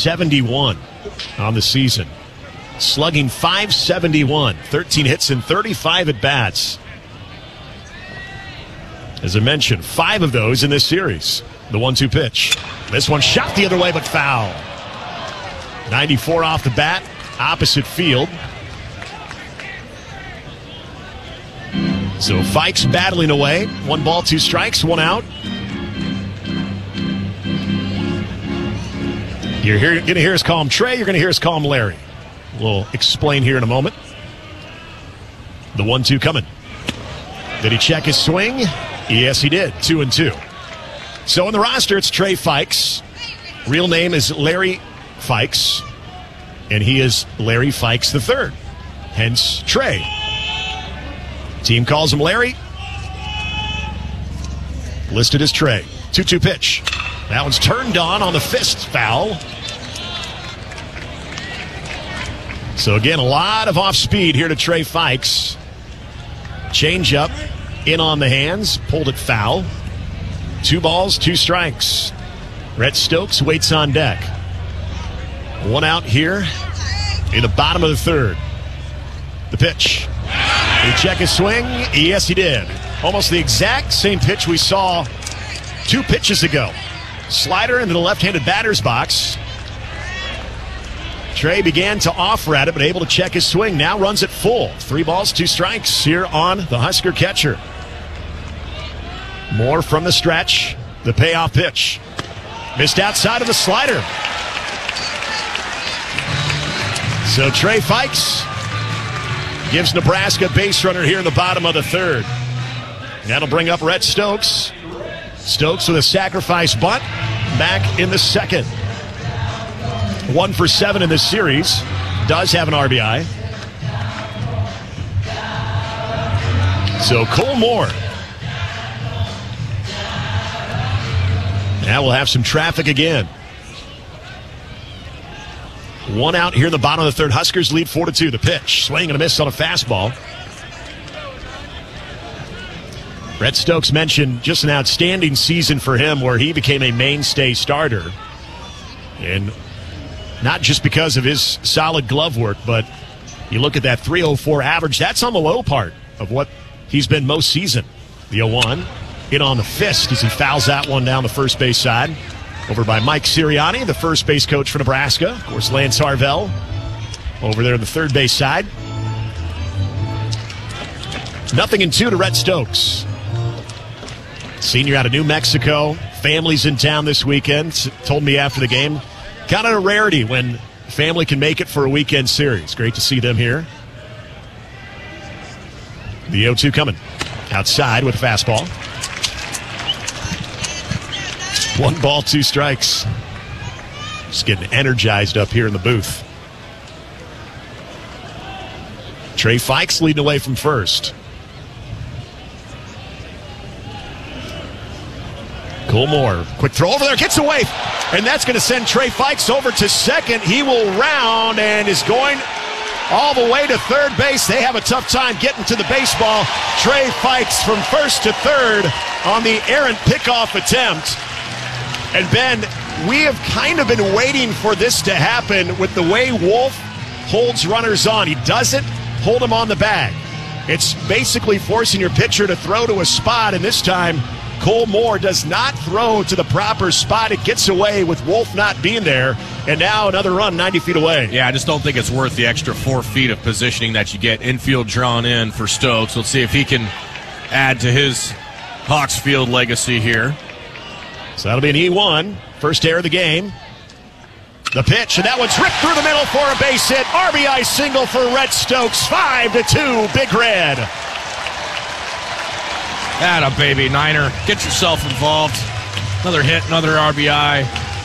.571 on the season. Slugging .571. 13 hits and 35 at-bats. As I mentioned, 5 of those in this series. The 1-2 pitch. This one shot the other way, but foul. 94 off the bat, opposite field. So Fikes battling away. 1 ball, 2 strikes, 1 out. You're going to hear us call him Trey. You're going to hear us call him Larry. We'll explain here in a moment. The 1-2 coming. Did he check his swing? Yes, he did. 2-2. So in the roster, it's Trey Fikes. Real name is Larry Fikes. And he is Larry Fikes III. Hence, Trey. Team calls him Larry. Listed as Trey. 2-2 pitch. That one's turned on the fist. Foul. So again, a lot of off speed here to Trey Fikes. Change up, in on the hands, pulled it foul. 2 balls, 2 strikes. Rhett Stokes waits on deck. 1 out here in the bottom of the 3rd. The pitch. Did he check his swing? Yes, he did. Almost the exact same pitch we saw 2 pitches ago. Slider into the left-handed batter's box. Trey began to offer at it, but able to check his swing. Now runs it full. 3 balls, 2 strikes here on the Husker catcher. More from the stretch. The payoff pitch. Missed outside of the slider. So Trey Fikes gives Nebraska a base runner here in the bottom of the 3rd. That'll bring up Rhett Stokes. Stokes with a sacrifice bunt back in the 2nd. 1 for 7 in this series. Does have an RBI. So Cole Moore. Now we'll have some traffic again. 1 out here in the bottom of the 3rd. Huskers lead 4-2. The pitch. Swing and a miss on a fastball. Rhett Stokes mentioned just an outstanding season for him where he became a mainstay starter. And not just because of his solid glove work, but you look at that .304 average. That's on the low part of what he's been most season. The 0-1. In on the fist as he fouls that one down the first base side. Over by Mike Sirianni, the first base coach for Nebraska. Of course, Lance Harvell over there on the third base side. 0-2 to Rhett Stokes. Senior out of New Mexico. Family's in town this weekend. Told me after the game, kind of a rarity when family can make it for a weekend series. Great to see them here. The 0-2 coming. Outside with a fastball. 1 ball, 2 strikes. Just getting energized up here in the booth. Trey Fikes leading away from first. Cole Moore, quick throw over there, gets away. And that's going to send Trey Fikes over to second. He will round and is going all the way to third base. They have a tough time getting to the baseball. Trey Fikes from first to third on the errant pickoff attempt. And Ben, we have kind of been waiting for this to happen with the way Wolf holds runners on. He doesn't hold them on the bag. It's basically forcing your pitcher to throw to a spot, and this time Cole Moore does not throw to the proper spot. It gets away with Wolf not being there, and now another run 90 feet away. Yeah, I just don't think it's worth the extra 4 feet of positioning that you get infield drawn in for Stokes. Let's see if he can add to his Hawks Field legacy here. So that'll be an E1. First error of the game. The pitch, and that one's ripped through the middle for a base hit. RBI single for Rhett Stokes. 5-2, Big Red. Atta baby, Niner. Get yourself involved. Another hit, another RBI.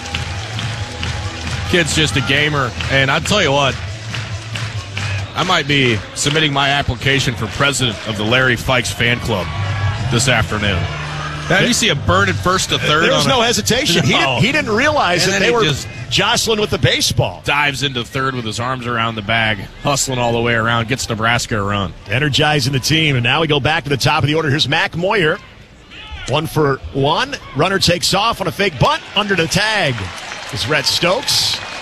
Kid's just a gamer. And I'll tell you what, I might be submitting my application for president of the Larry Fikes fan club this afternoon. Now, did you see a bird at first to third? There was no hesitation. No. He didn't realize that they were just jostling with the baseball. Dives into third with his arms around the bag, hustling all the way around, gets Nebraska a run. Energizing the team, and now we go back to the top of the order. Here's Mac Moyer. 1 for 1. Runner takes off on a fake bunt. Under the tag is Rhett Stokes.